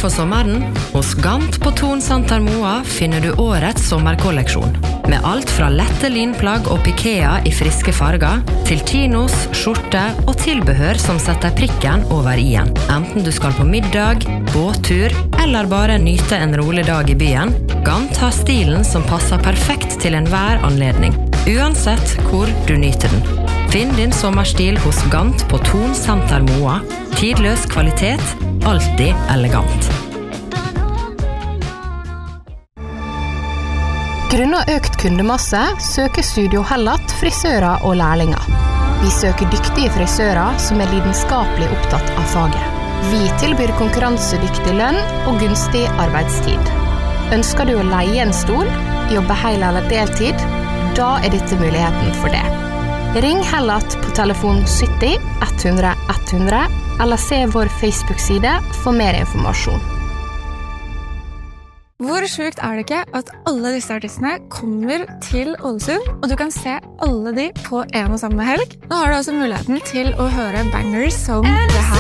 for sommeren? Hos Gant på Thon Santermoa finner du årets sommerkolleksjon. Med alt fra lette linplagg og pikea i friske farger, til chinos, skjorte og tilbehør som setter prikken over i-en. Enten du skal på middag, båttur, eller bare nyte en rolig dag i byen, Gant har stilen som passer perfekt til enhver anledning, uansett hvor du nyter den. Finn din sommerstil hos Gant på Thon Santermoa. Tidløs kvalitet, alltid elegant. Grunnet økt kundemasse søker Studio Hellat frisører og lærlinger. Vi søker dyktige frisører som lidenskapelig opptatt av faget. Vi tilbyr konkurransedyktig lønn og gunstig arbeidstid. Ønsker du å leie en stol, jobbe hel eller deltid? Da dette muligheten for det. Ring Hellat på telefon 70 100 100 eller se vår Facebook-side for mer informasjon. Hvor sjukt det ikke at alle disse artistene kommer til Ålesund, og du kan se alle de på en og samme helg? Nå har du altså muligheten til å høre bangers som det her.